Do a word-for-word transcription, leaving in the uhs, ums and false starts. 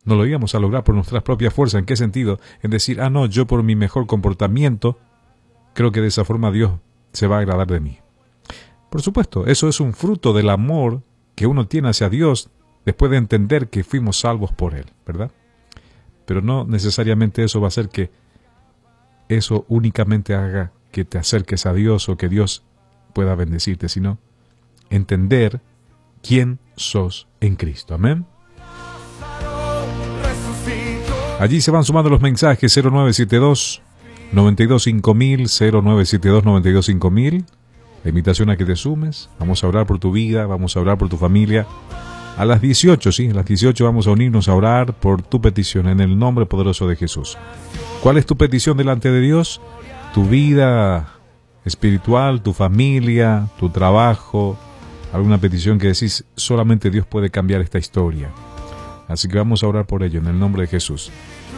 no lo íbamos a lograr por nuestras propias fuerzas. ¿En qué sentido? En decir, ah, no, yo por mi mejor comportamiento, creo que de esa forma Dios se va a agradar de mí. Por supuesto, eso es un fruto del amor que uno tiene hacia Dios después de entender que fuimos salvos por Él, ¿verdad? Pero no necesariamente eso va a hacer que eso únicamente haga que te acerques a Dios o que Dios pueda bendecirte, sino entender quién sos en Cristo. Amén. Allí se van sumando los mensajes cero nueve siete dos, nueve dos cinco mil, cero nueve siete dos, nueve dos cinco mil. La invitación a que te sumes. Vamos a orar por tu vida, vamos a orar por tu familia. A las dieciocho, sí, a las dieciocho vamos a unirnos a orar por tu petición en el nombre poderoso de Jesús. ¿Cuál es tu petición delante de Dios? Tu vida espiritual, tu familia, tu trabajo, alguna petición que decís, solamente Dios puede cambiar esta historia. Así que vamos a orar por ello en el nombre de Jesús.